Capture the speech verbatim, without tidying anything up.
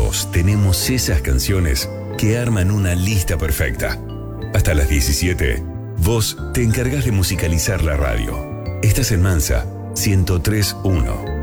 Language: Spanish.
todos tenemos esas canciones que arman una lista perfecta. Hasta las diecisiete, vos te encargás de musicalizar la radio. Estás en Mansa ciento tres punto uno.